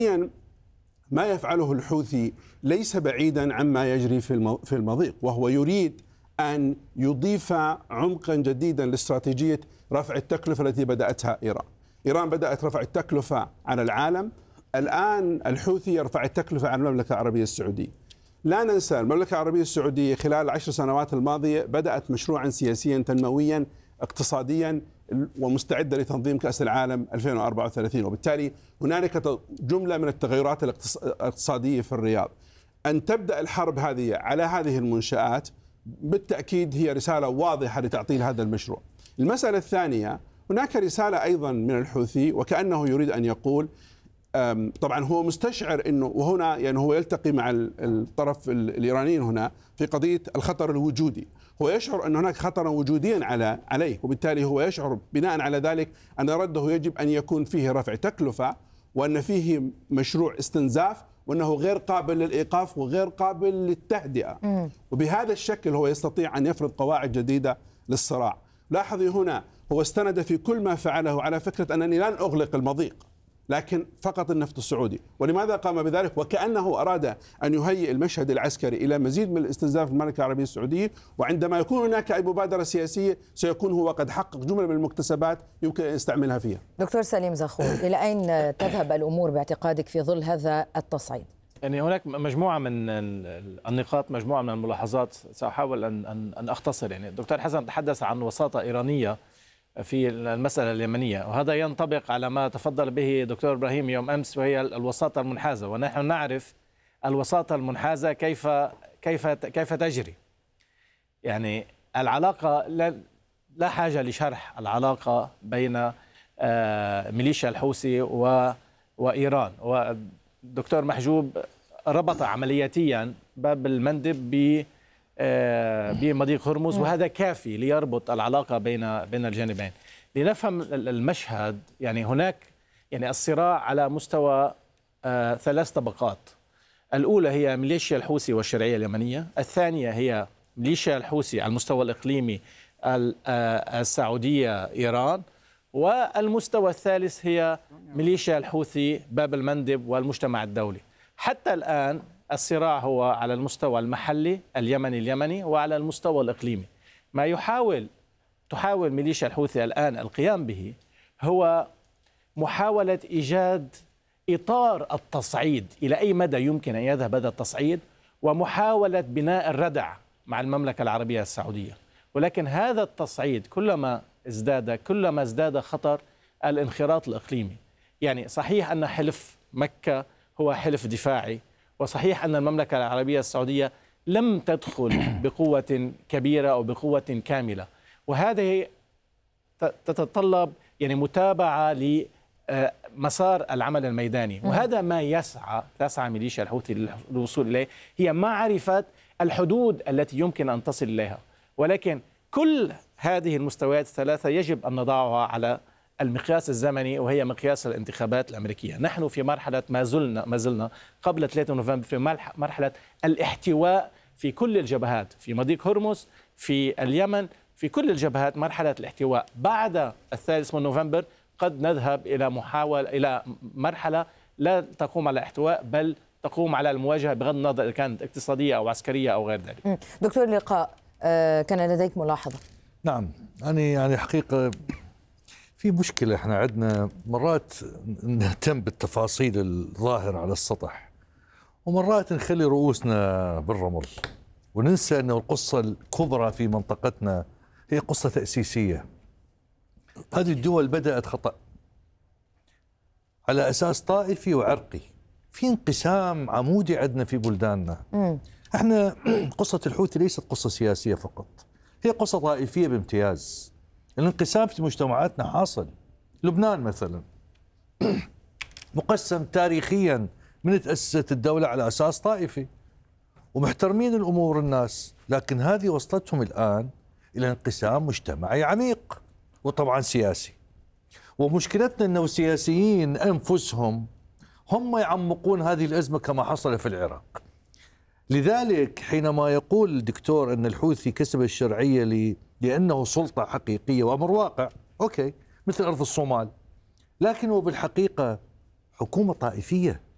ما يفعله الحوثي ليس بعيدا عما يجري في المضيق، وهو يريد أن يضيف عمقا جديدا لاستراتيجية رفع التكلفة التي بدأتها إيران. إيران بدأت رفع التكلفة على العالم، الآن الحوثي يرفع التكلفة على المملكة العربية السعودية. لا ننسى المملكة العربية السعودية خلال 10 سنوات الماضية بدأت مشروعا سياسيا تنمويا اقتصاديا ومستعدة لتنظيم كأس العالم 2034، وبالتالي هنالك جملة من التغيرات الاقتصادية في الرياض. أن تبدأ الحرب هذه على هذه المنشآت بالتأكيد هي رسالة واضحة لتعطيل هذا المشروع. المسألة الثانية، هناك رسالة أيضا من الحوثي وكأنه يريد أن يقول، طبعا هو مستشعر أنه، وهنا يعني هو يلتقي مع الطرف الإيراني هنا في قضية الخطر الوجودي. هو يشعر أن هناك خطرا وجوديا عليه، وبالتالي هو يشعر بناء على ذلك أن رده يجب أن يكون فيه رفع تكلفة، وأن فيه مشروع استنزاف، وأنه غير قابل للإيقاف وغير قابل للتهدئة. وبهذا الشكل هو يستطيع أن يفرض قواعد جديدة للصراع. لاحظي هنا هو استند في كل ما فعله على فكرة أنني لن أغلق المضيق، لكن فقط النفط السعودي. ولماذا قام بذلك؟ وكأنه أراد أن يهيئ المشهد العسكري إلى مزيد من الاستنزاف في المملكة العربية السعودية، وعندما يكون هناك أي مبادرة سياسية سيكون هو قد حقق جملة من المكتسبات يمكن أن يستعملها فيها. دكتور سليم زغخور، إلى أين تذهب الأمور باعتقادك في ظل هذا التصعيد؟ يعني هناك مجموعة من النقاط، مجموعة من الملاحظات سأحاول أن أختصر. يعني الدكتور حسن تحدث عن وساطة إيرانية في المسألة اليمنية، وهذا ينطبق على ما تفضل به دكتور إبراهيم يوم أمس، وهي الوساطة المنحازة. ونحن نعرف الوساطة المنحازة كيف تجري. يعني العلاقة لا حاجة لشرح العلاقة بين ميليشيا الحوثي وإيران. والدكتور محجوب ربط عملياتيا باب المندب بمضيق هرمز، وهذا كافي ليربط العلاقة بين الجانبين. لنفهم المشهد، يعني هناك يعني الصراع على مستوى 3 طبقات. الأولى هي ميليشيا الحوثي والشرعية اليمنية، الثانية هي ميليشيا الحوثي على المستوى الإقليمي السعودية إيران، والمستوى الثالث هي ميليشيا الحوثي باب المندب والمجتمع الدولي. حتى الآن الصراع هو على المستوى المحلي اليمني وعلى المستوى الإقليمي. ما تحاول ميليشيا الحوثي الآن القيام به هو محاولة إيجاد إطار التصعيد، إلى أي مدى يمكن أن يذهب هذا التصعيد، ومحاولة بناء الردع مع المملكة العربية السعودية. ولكن هذا التصعيد كلما ازداد خطر الانخراط الإقليمي. يعني صحيح أن حلف مكة هو حلف دفاعي، وصحيح أن المملكة العربية السعودية لم تدخل بقوة كبيرة أو بقوة كاملة، وهذه تتطلب يعني متابعة لمسار العمل الميداني. وهذا ما تسعى ميليشيا الحوثي للوصول إليه، هي معرفة الحدود التي يمكن أن تصل إليها. ولكن كل هذه المستويات الثلاثة يجب أن نضعها على المقياس الزمني، وهي مقياس الانتخابات الأمريكية. نحن في مرحلة ما زلنا قبل 3 نوفمبر في مرحلة الاحتواء في كل الجبهات، في مضيق هرمز، في اليمن، في كل الجبهات مرحلة الاحتواء. بعد 3 نوفمبر قد نذهب إلى مرحلة لا تقوم على الاحتواء، بل تقوم على المواجهة بغض النظر إذا كانت اقتصادية أو عسكرية أو غير ذلك. دكتور لقاء، كان لديك ملاحظة؟ نعم، يعني حقيقة في مشكلة، احنا عندنا مرات نهتم بالتفاصيل الظاهرة على السطح، ومرات نخلي رؤوسنا بالرمل، وننسى أن القصة الكبرى في منطقتنا هي قصة تأسيسية. هذه الدول بدأت خطأ على أساس طائفي وعرقي، في انقسام عمودي عندنا في بلداننا. احنا قصة الحوثي ليست قصة سياسية فقط، هي قصة طائفية بامتياز. الانقسام في مجتمعاتنا حاصل. لبنان مثلا مقسم تاريخيا من تأسست الدولة على أساس طائفي، ومحترمين الأمور الناس، لكن هذه وصلتهم الآن إلى انقسام مجتمعي عميق وطبعا سياسي. ومشكلتنا أنه السياسيين أنفسهم هم يعمقون هذه الأزمة كما حصل في العراق. لذلك حينما يقول الدكتور أن الحوثي كسب الشرعية لأنه سلطة حقيقية وأمر واقع، أوكي، مثل أرض الصومال، لكنه بالحقيقة حكومة طائفية